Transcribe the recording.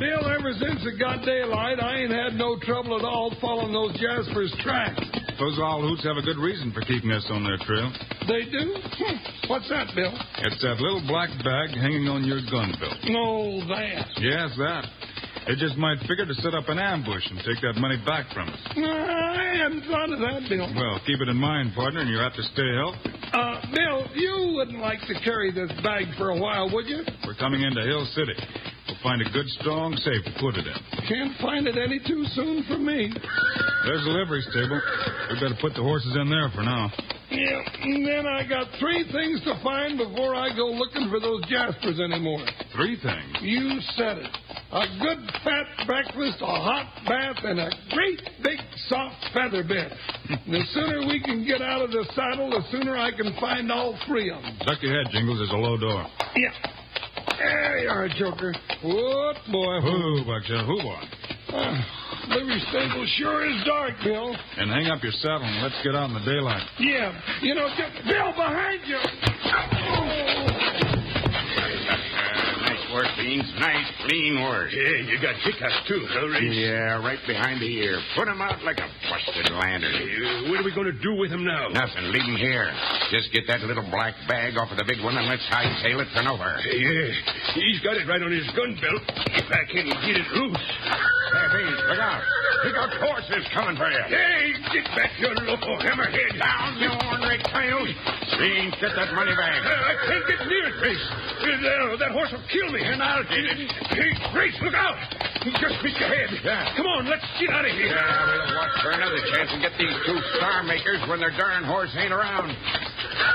Bill, ever since it got daylight, I ain't had no trouble at all following those Jaspers' tracks. Those owl hoots have a good reason for keeping us on their trail. They do? What's that, Bill? It's that little black bag hanging on your gun, Bill. Oh, that. Yes, that. They just might figure to set up an ambush and take that money back from us. I hadn't thought of that, Bill. Well, keep it in mind, partner, and you're apt to stay healthy. Bill, you wouldn't like to carry this bag for a while, would you? We're coming into Hill City. We'll find a good, strong safe to put it in. Can't find it any too soon for me. There's the livery stable. We better put the horses in there for now. Yeah, and then I got 3 things to find before I go looking for those Jaspers anymore. 3 things? You said it. A good fat breakfast, a hot bath, and a great big soft feather bed. The sooner we can get out of the saddle, the sooner I can find all 3 of them. Duck your head, Jingles. There's a low door. Yeah. There you are, Joker. Whoop, boy. Whoo, Buckshot. Whoo, boy. Livery stable sure is dark, Bill. And hang up your saddle and let's get out in the daylight. Yeah. You know, Bill, behind you. Nice work, Beans. Nice, clean work. Yeah, you got hiccups, too, huh, Race? Yeah, right behind the ear. Put him out like a busted lantern. What are we going to do with him now? Nothing. Leave him here. Just get that little black bag off of the big one and let's hightail it for nowhere. Yeah, he's got it right on his gun belt. If I can get it loose. Hey, Beans, look out. Look out, horses coming for you. Hey, get back, you loco hammerhead. Down, you ornery coyote. Beans, get that money bag. I can't get near it, Race. That horse will kill me. And I'll get it. Hey, Race, look out. Just missed your head. Yeah. Come on, let's get out of here. Yeah, we'll watch for another chance and get these 2 star makers when their darn horse ain't around.